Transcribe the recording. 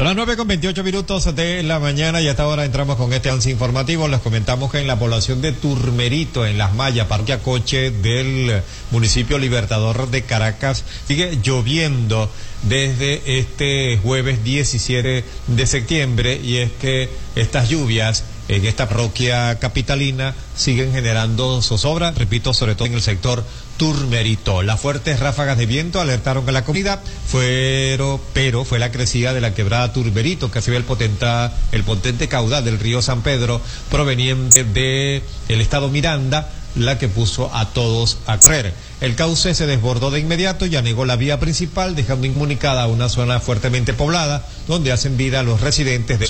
Son las 9:28 de la mañana y hasta ahora entramos con este avance informativo. Les comentamos que en la población de Turmerito, en Las Mayas, parroquia Coche del municipio Libertador de Caracas, sigue lloviendo desde este jueves 17 de septiembre y es que estas lluvias en esta parroquia capitalina siguen generando zozobra, repito, sobre todo en el sector Turmerito. Las fuertes ráfagas de viento alertaron que la comunidad pero fue la crecida de la quebrada Turmerito, que se ve el potente caudal del río San Pedro proveniente de el estado Miranda, la que puso a todos a correr. El cauce se desbordó de inmediato y anegó la vía principal, dejando incomunicada una zona fuertemente poblada, donde hacen vida los residentes de